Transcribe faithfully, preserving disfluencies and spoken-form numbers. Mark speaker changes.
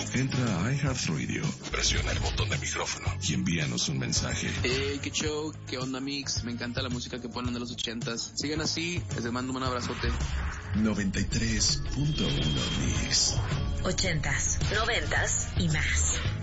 Speaker 1: Entra a iHeartRadio, presiona el botón de micrófono y envíanos un mensaje.
Speaker 2: Hey, qué show, qué onda mix, me encanta la música que ponen de los ochentas. Sigan así, les mando un abrazote.
Speaker 1: noventa y tres punto uno Mix.
Speaker 3: Ochentas, noventas y más.